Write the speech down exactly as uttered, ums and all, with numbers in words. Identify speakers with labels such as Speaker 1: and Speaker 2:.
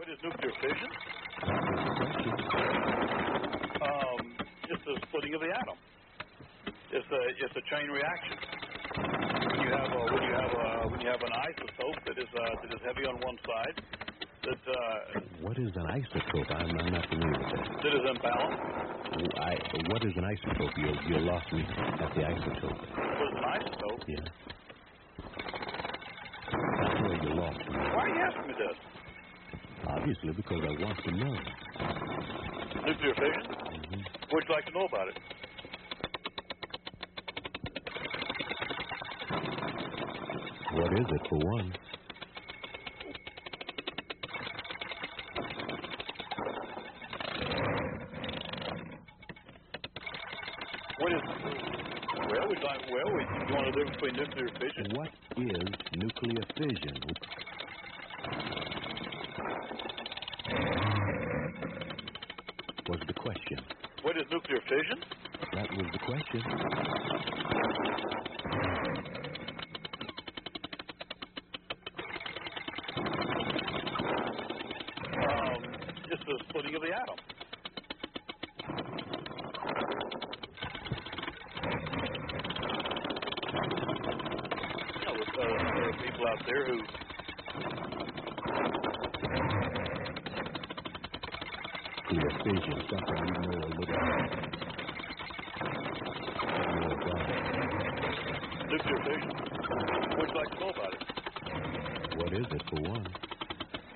Speaker 1: What is nuclear fission?
Speaker 2: Question.
Speaker 1: Um, it's the splitting of the atom. It's a it's a chain reaction. When you have a, when you have a, when you have an isotope that is uh, that is heavy on one side, that uh,
Speaker 2: What is an isotope? I'm, I'm not familiar with that.
Speaker 1: that is unbalanced.
Speaker 2: I, what is an isotope? You you lost me at the isotope.
Speaker 1: What is an isotope?
Speaker 2: Yeah. That's where you lost me.
Speaker 1: Why are you asking me this?
Speaker 2: Obviously, because I want to know.
Speaker 1: Nuclear fission?
Speaker 2: Mm-hmm.
Speaker 1: What would you like to know about it?
Speaker 2: What is it, for one?
Speaker 1: What is? Well, we like. Well, we you want to live between nuclear fission.
Speaker 2: What is nuclear fission? Was the question.
Speaker 1: What is nuclear fission?
Speaker 2: That was the question.
Speaker 1: Um, it's the splitting of the atom. You know, uh, there are people out there who
Speaker 2: Nuclear fission, something we know a little more about.
Speaker 1: nuclear fission. What would you like to know about it?
Speaker 2: What is it, for one?